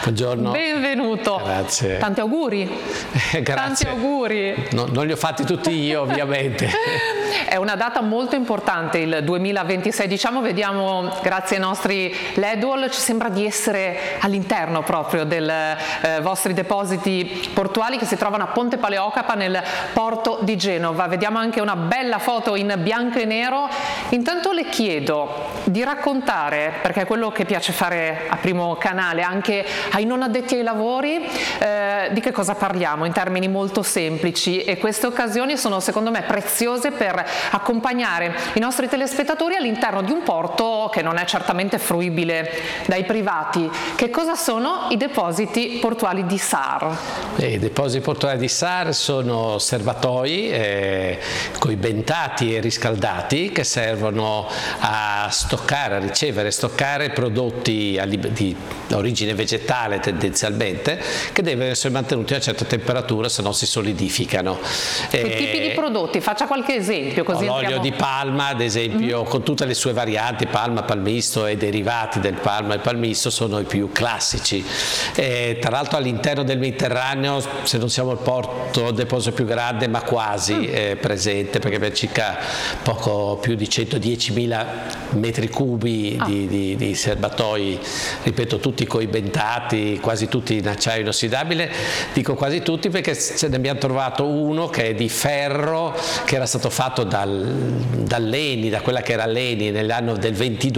Buongiorno. Benvenuto. Grazie. Tanti auguri. Grazie. Tanti auguri. Non li ho fatti tutti io, ovviamente. È una data molto importante, il 2026, vediamo, grazie ai nostri LED wall, ci sembra di essere all'interno proprio dei vostri depositi portuali che si trovano a Ponte Paleocapa nel porto di Genova. Vediamo anche una bella foto in bianco e nero. Intanto le chiedo di raccontare, perché è quello che piace fare a Primo Canale, anche ai non addetti ai lavori, di che cosa parliamo in termini molto semplici, e queste occasioni sono secondo me preziose per accompagnare i nostri telespettatori all'interno di un porto che non è certamente fruibile dai privati. Che cosa sono i depositi portuali di SAR? I depositi portuali di SAR sono serbatoi coibentati e riscaldati che servono a stoccare, a ricevere e stoccare prodotti di origine vegetale tendenzialmente, che devono essere mantenuti a una certa temperatura, se no si solidificano. Che tipi di prodotti? Faccia qualche esempio così. L'olio di palma, ad esempio, con tutte le sue varianti, palma, palmisto e derivati del palma e palmisto sono i più classici. Tra l'altro all'interno del Mediterraneo, se non siamo il deposito più grande, ma quasi presente, perché abbiamo circa poco più di 110.000 metri cubi di serbatoi, ripeto, tutti coibentati, quasi tutti in acciaio inossidabile. Dico quasi tutti perché ce ne abbiamo trovato uno che è di ferro, che era stato fatto dall'Eni, da quella che era l'Eni nell'anno del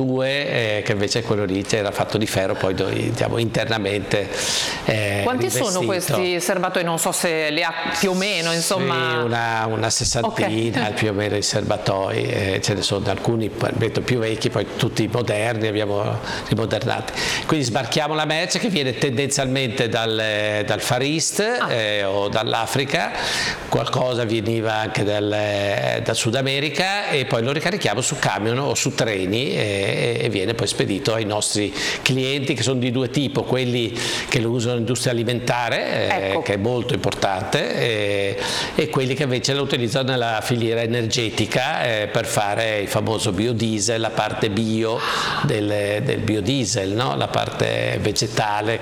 22, che invece quello lì era fatto di ferro, poi diciamo internamente Quanti rivestito. sono questi serbatoi? Non so se li ha più o meno, insomma. Sì, una sessantina, okay, più o meno, di serbatoi, ce ne sono alcuni più vecchi, poi tutti moderni, abbiamo rimodernati. Quindi sbarchiamo la merce che viene tendenzialmente dal Far East o dall'Africa, qualcosa veniva anche dal Sud America, e poi lo ricarichiamo su camion o su treni e viene poi spedito ai nostri clienti, che sono di due tipi: quelli che lo usano nell'industria alimentare, ecco, che è molto importante, e quelli che invece lo utilizzano nella filiera energetica per fare il famoso biodiesel, la parte bio del biodiesel, no? La parte vegetale,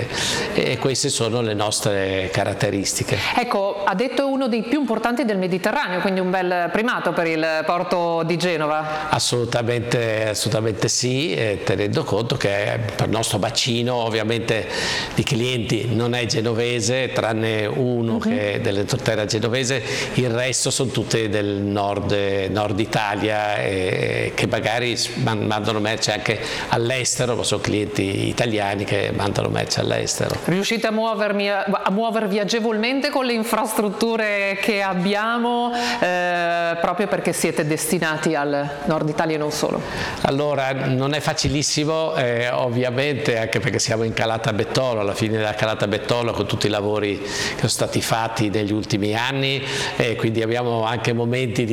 e queste sono le nostre caratteristiche. Ecco, ha detto uno dei più importanti del Mediterraneo, quindi un bel primato per il porto di Genova. Assolutamente sì, tenendo conto che per il nostro bacino ovviamente di clienti non è genovese, tranne uno che è dell'entroterra genovese, il resto sono tutte del nord Italia, che magari mandano merce anche all'estero, ma sono clienti italiani che mandano merce all'estero. Riuscite a muovervi agevolmente con le infrastrutture che abbiamo, proprio perché siete destinati al nord Italia e non solo? Allora, non è facilissimo, ovviamente, anche perché siamo in Calata Bettolo, alla fine della Calata Bettolo, con tutti i lavori che sono stati fatti negli ultimi anni, quindi abbiamo anche momenti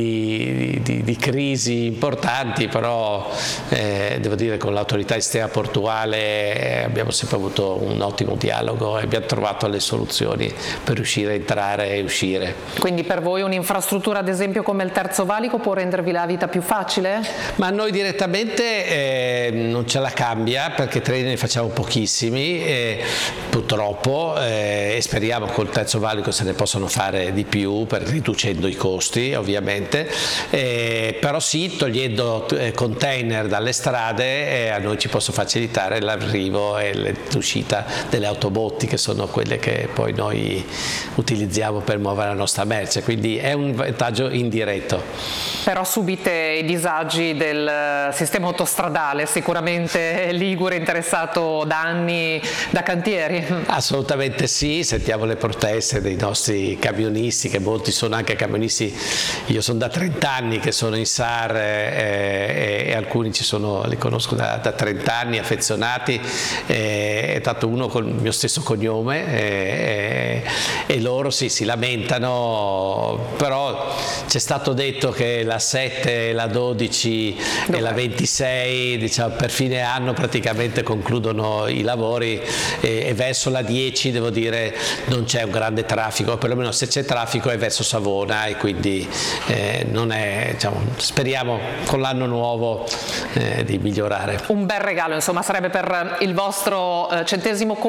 di crisi importanti, però devo dire con l'autorità esterna portuale abbiamo sempre avuto un ottimo dialogo e abbiamo trovato le soluzioni per riuscire a entrare e uscire. Quindi per voi un'infrastruttura, ad esempio, come il Terzo Valico può rendervi la vita più facile? Ma noi direttamente non ce la cambia, perché treni ne facciamo pochissimi, purtroppo, e speriamo col Terzo Valico se ne possano fare di più, riducendo i costi ovviamente, però sì, togliendo container dalle strade, a noi ci possono facilitare l'arrivo e l'uscita delle autobotti, che sono quelle che poi noi utilizziamo per muovere la nostra merce, quindi è un vantaggio indiretto. Però subite i disagi del sistema autostradale, sicuramente ligure, interessato da anni da cantieri. Assolutamente sì, sentiamo le proteste dei nostri camionisti, che molti sono anche camionisti. Io sono da 30 anni che sono in SAR, e alcuni li conosco da 30 anni, affezionati, è tanto uno con il mio stesso cognome, e loro sì, si lamentano, però c'è stato detto che la 7, la 12 e la 26, diciamo, per fine anno praticamente concludono i lavori, e verso la 10 devo dire non c'è un grande traffico, perlomeno se c'è traffico è verso Savona, e quindi non è, diciamo, speriamo con l'anno nuovo di migliorare. Un bel regalo, insomma, sarebbe per il vostro 100°